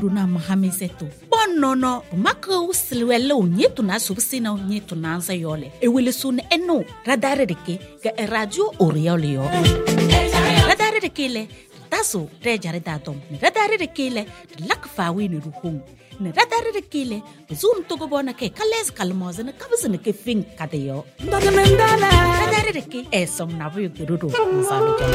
na mahamiseto bonnono maka usilwelo nyetu na subsina nyetu na ansa yole ewele sun eno radare deke ga radio oriole yo radare deke le taso rejare datom radare deke le lakfawi ni ruhung ne radare deke le zun togo bona ke kales kalmoze ne kabzene ke fin kadeyo radare deke esom na bu guru musalo